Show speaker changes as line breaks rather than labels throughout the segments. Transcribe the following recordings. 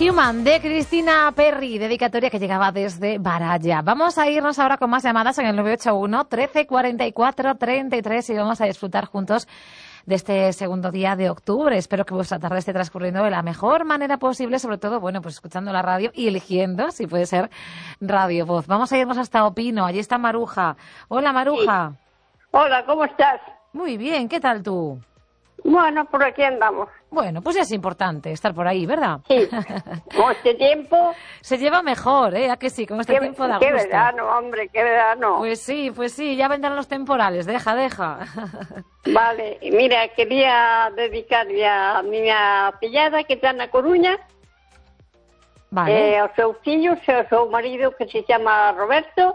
Human de Cristina Perry, dedicatoria que llegaba desde Baralla. Vamos a irnos ahora con más llamadas en el 981 13 44 33 y vamos a disfrutar juntos de este segundo día de octubre. Espero que vuestra tarde esté transcurriendo de la mejor manera posible, sobre todo, bueno, pues escuchando la radio y eligiendo, si puede ser, Radio Voz. Vamos a irnos hasta Opino, allí está Maruja. Hola, Maruja.
Sí. Hola, ¿cómo estás?
Muy bien, ¿qué tal tú?
Bueno, por aquí andamos.
Bueno, pues ya es importante estar por ahí, ¿verdad?
Sí, con este tiempo...
Se lleva mejor, ¿eh? ¿A que sí? Con este tiempo da gusto.
Qué verano, hombre, qué verano.
Pues sí, ya vendrán los temporales, deja.
Vale, mira, quería dedicarle a mi pillada que está na Coruña,
vale.
ao seu fillo, ao seu marido que se chama Roberto,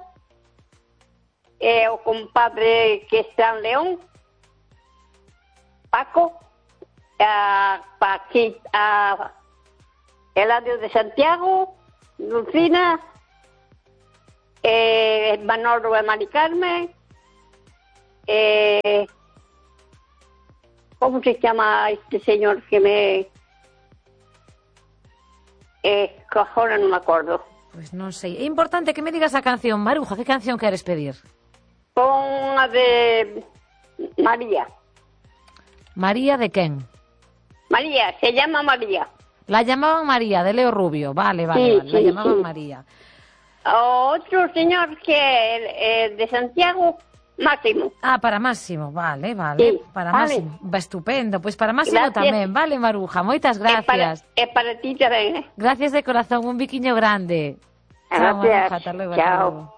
o compadre que está en León, Paco, a Eladio de Santiago, Lucina, Manolo de Mari Carmen, ¿cómo se llama este señor que me... ahora no me acuerdo.
Pues no sé. Es importante que me digas la canción, Maruja. ¿Qué canción quieres pedir?
Con la de María.
¿María de quién?
María, se llama María.
La llamaban María, de Leo Rubio. Vale,
Sí,
la llamaban María.
Otro señor que de Santiago, Máximo.
Ah, para Máximo, vale.
Sí,
para
vale.
Máximo. Va, estupendo. Pues para Máximo
Gracias.
también. Vale, Maruja, moitas gracias.
Es para ti también.
Gracias de corazón, un biquiño grande. Chao,
Gracias.
Maruja, hasta luego.
Chao.
Hasta luego.